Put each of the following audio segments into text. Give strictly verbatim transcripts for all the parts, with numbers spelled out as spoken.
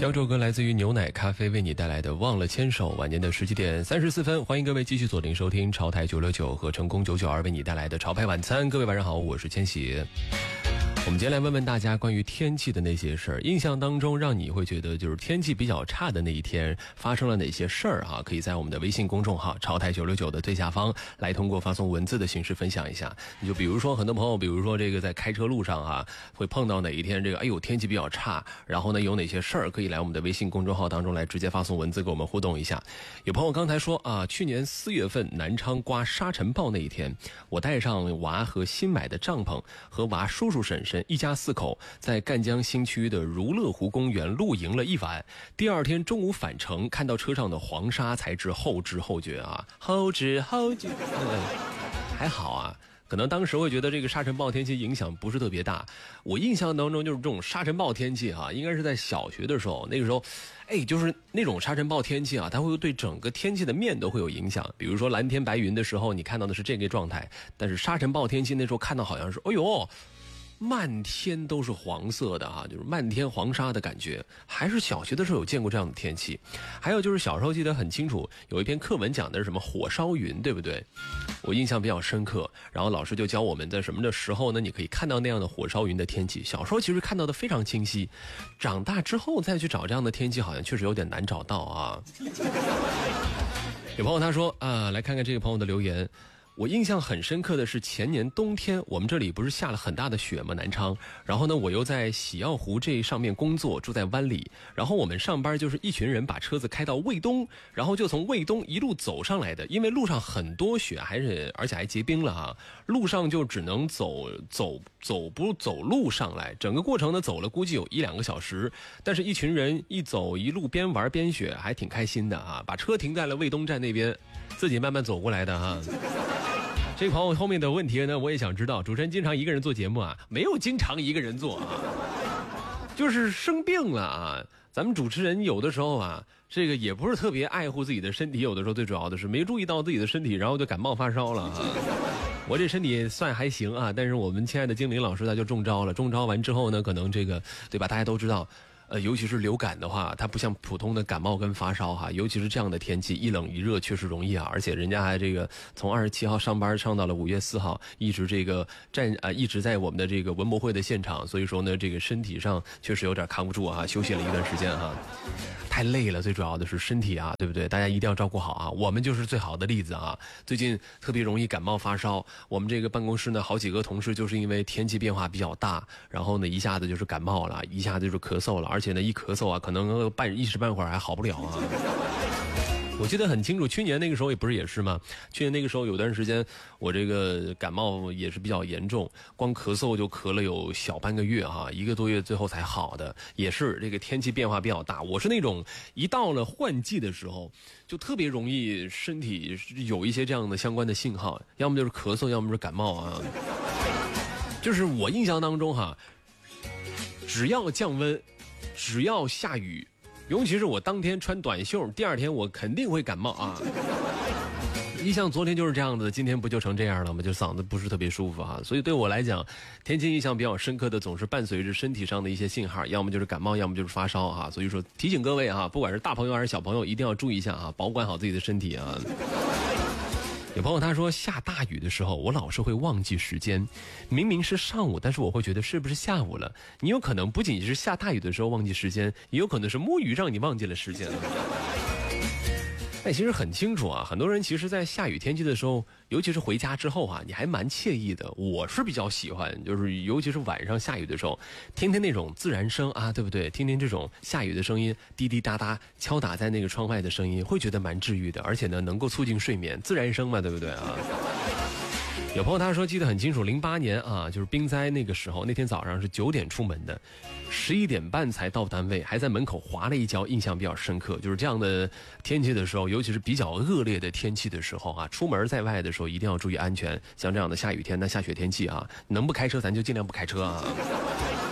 这首歌来自于牛奶咖啡为你带来的忘了牵手。晚间的十七点三十四分，欢迎各位继续锁定收听潮台九六九和成功九九二为你带来的潮牌晚餐。各位晚上好，我是千玺。我们今天来问问大家关于天气的那些事儿，印象当中让你会觉得就是天气比较差的那一天发生了哪些事儿哈？可以在我们的微信公众号潮台九六九的最下方来通过发送文字的形式分享一下。你就比如说很多朋友，比如说这个在开车路上啊，会碰到哪一天这个哎呦天气比较差，然后呢有哪些事儿可以来我们的微信公众号当中来直接发送文字给我们互动一下。有朋友刚才说啊，去年四月份南昌刮沙尘暴那一天，我带上娃和新买的帐篷，和娃叔叔婶婶一家四口在赣江新区的如乐湖公园露营了一晚。第二天中午返程，看到车上的黄沙才知后知后觉啊，后知后觉、嗯、还好啊，可能当时会觉得这个沙尘暴天气影响不是特别大。我印象当中就是这种沙尘暴天气啊，应该是在小学的时候，那个时候哎，就是那种沙尘暴天气啊，它会对整个天气的面都会有影响。比如说蓝天白云的时候，你看到的是这个状态，但是沙尘暴天气那时候看到好像是哎呦漫天都是黄色的啊，就是漫天黄沙的感觉。还是小学的时候有见过这样的天气。还有就是小时候记得很清楚，有一篇课文讲的是什么火烧云，对不对？我印象比较深刻，然后老师就教我们在什么的时候呢，你可以看到那样的火烧云的天气。小时候其实看到的非常清晰，长大之后再去找这样的天气好像确实有点难找到啊。有朋友他说啊，来看看这个朋友的留言。我印象很深刻的是前年冬天，我们这里不是下了很大的雪吗？南昌。然后呢，我又在喜药湖这上面工作，住在湾里。然后我们上班就是一群人把车子开到卫东，然后就从卫东一路走上来的。因为路上很多雪，还是而且还结冰了啊，路上就只能走走走不走路上来。整个过程呢，走了估计有一两个小时。但是一群人一走一路边玩边雪，还挺开心的啊。把车停在了卫东站那边，自己慢慢走过来的啊。这个朋友后面的问题呢，我也想知道。主持人经常一个人做节目啊？没有经常一个人做啊，就是生病了啊。咱们主持人有的时候啊，这个也不是特别爱护自己的身体，有的时候最主要的是没注意到自己的身体，然后就感冒发烧了啊。我这身体算还行啊，但是我们亲爱的精灵老师他就中招了。中招完之后呢，可能这个对吧？大家都知道。呃，尤其是流感的话，它不像普通的感冒跟发烧哈，尤其是这样的天气，一冷一热确实容易啊。而且人家还这个从二十七号上班上到了五月四号，一直这个站啊、呃，一直在我们的这个文博会的现场，所以说呢，这个身体上确实有点扛不住啊，休息了一段时间哈。太累了，最主要的是身体啊，对不对？大家一定要照顾好啊！我们就是最好的例子啊！最近特别容易感冒发烧，我们这个办公室呢，好几个同事就是因为天气变化比较大，然后呢一下子就是感冒了，一下子就是咳嗽了，而且呢一咳嗽啊，可能半一时半会儿还好不了啊。我记得很清楚，去年那个时候也不是也是吗？去年那个时候有段时间，我这个感冒也是比较严重，光咳嗽就咳了有小半个月哈，一个多月最后才好的。也是这个天气变化比较大，我是那种一到了换季的时候，就特别容易身体有一些这样的相关的信号，要么就是咳嗽，要么就是感冒啊。就是我印象当中哈，只要降温，只要下雨。尤其是我当天穿短袖，第二天我肯定会感冒啊。你像昨天就是这样的，今天不就成这样了吗？就嗓子不是特别舒服啊。所以对我来讲，天气印象比较深刻的总是伴随着身体上的一些信号，要么就是感冒，要么就是发烧啊。所以说提醒各位啊，不管是大朋友还是小朋友，一定要注意一下啊，保管好自己的身体啊。有朋友他说下大雨的时候我老是会忘记时间，明明是上午，但是我会觉得是不是下午了。你有可能不仅是下大雨的时候忘记时间，也有可能是摸鱼让你忘记了时间了。哎，其实很清楚啊，很多人其实在下雨天气的时候，尤其是回家之后啊，你还蛮惬意的。我是比较喜欢，就是尤其是晚上下雨的时候，听听那种自然声啊，对不对？听听这种下雨的声音，滴滴答答敲打在那个窗外的声音，会觉得蛮治愈的，而且呢能够促进睡眠，自然声嘛，对不对啊？有朋友他说记得很清楚，零八年啊，就是冰灾那个时候，那天早上是九点出门的，十一点半才到单位，还在门口滑了一跤，印象比较深刻。就是这样的天气的时候，尤其是比较恶劣的天气的时候啊，出门在外的时候一定要注意安全。像这样的下雨天、那下雪天气啊，能不开车咱就尽量不开车啊。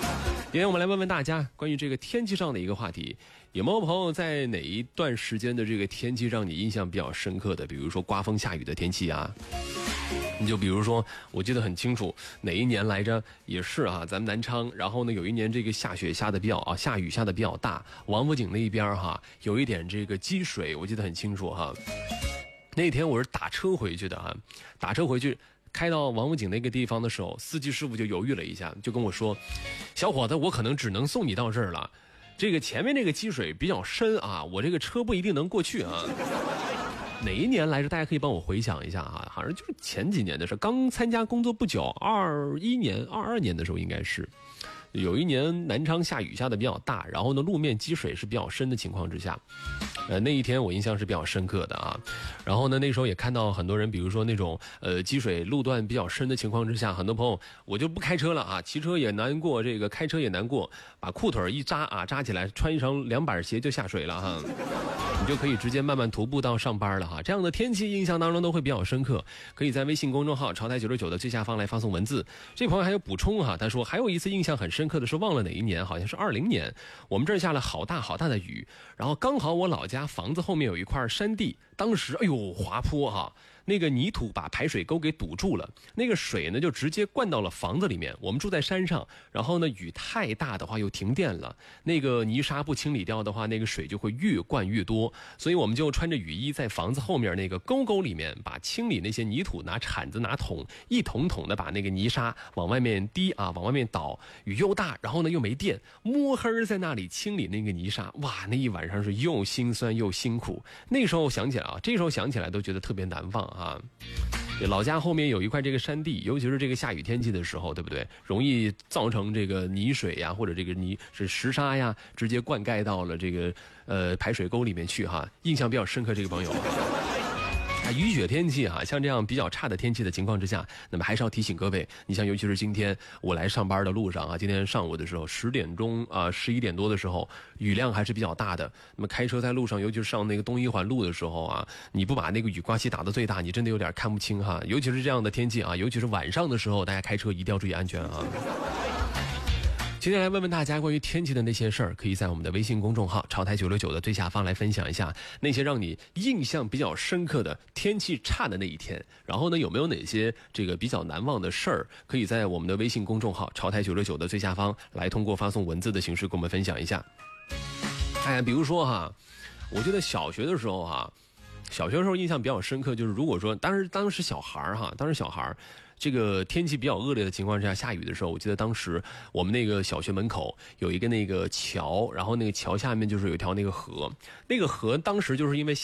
今天我们来问问大家关于这个天气上的一个话题，有没有朋友在哪一段时间的这个天气让你印象比较深刻的，比如说刮风下雨的天气啊？你就比如说，我记得很清楚，哪一年来着也是啊，咱们南昌，然后呢有一年这个下雪下的比较啊，下雨下的比较大，王府井那一边哈有一点这个积水，我记得很清楚哈。那天我是打车回去的啊，打车回去。开到王府井那个地方的时候，司机师傅就犹豫了一下，就跟我说：“小伙子，我可能只能送你到这儿了，这个前面这个积水比较深啊，我这个车不一定能过去啊。”哪一年来着？大家可以帮我回想一下啊，好像就是前几年的事，刚参加工作不久，二一年、二二年的时候应该是。有一年南昌下雨下的比较大，然后呢路面积水是比较深的情况之下，呃那一天我印象是比较深刻的啊。然后呢那时候也看到很多人，比如说那种呃积水路段比较深的情况之下，很多朋友我就不开车了啊，骑车也难过，这个开车也难过，把裤腿一扎啊扎起来，穿一双两板鞋就下水了哈。你就可以直接慢慢徒步到上班了哈。这样的天气印象当中都会比较深刻，可以在微信公众号潮台九六九的最下方来发送文字。这朋友还有补充哈，他说还有一次印象很深刻的是忘了哪一年，好像是二零年，我们这儿下了好大好大的雨，然后刚好我老家房子后面有一块山地，当时哎呦滑坡哈，那个泥土把排水沟给堵住了，那个水呢就直接灌到了房子里面。我们住在山上，然后呢雨太大的话又停电了，那个泥沙不清理掉的话，那个水就会越灌越多，所以我们就穿着雨衣在房子后面那个沟沟里面，把清理那些泥土拿铲子拿桶一桶桶的把那个泥沙往外面滴啊，往外面倒。雨又大，然后呢又没电，摸黑在那里清理那个泥沙，哇，那一晚上是又心酸又辛苦。那时候想起来啊，这时候想起来都觉得特别难忘啊。老家后面有一块这个山地，尤其是这个下雨天气的时候，对不对？容易造成这个泥水呀，或者这个泥是石沙呀，直接灌溉到了这个呃排水沟里面去哈。印象比较深刻这个朋友。啊，雨雪天气哈，像这样比较差的天气的情况之下，那么还是要提醒各位，你像尤其是今天我来上班的路上啊，今天上午的时候十点钟啊十一点多的时候，雨量还是比较大的。那么开车在路上，尤其是上那个东一环路的时候啊，你不把那个雨刮器打到最大，你真的有点看不清哈。尤其是这样的天气啊，尤其是晚上的时候，大家开车一定要注意安全啊。今天来问问大家关于天气的那些事儿，可以在我们的微信公众号潮台九六九的最下方来分享一下那些让你印象比较深刻的天气差的那一天。然后呢，有没有哪些这个比较难忘的事儿，可以在我们的微信公众号潮台九六九的最下方来通过发送文字的形式跟我们分享一下。哎，比如说哈，我记得小学的时候哈，小学的时候印象比较深刻，就是如果说当时当时小孩哈，当时小孩这个天气比较恶劣的情况之下，下雨的时候，我记得当时我们那个小学门口有一个那个桥，然后那个桥下面就是有一条那个河，那个河当时就是因为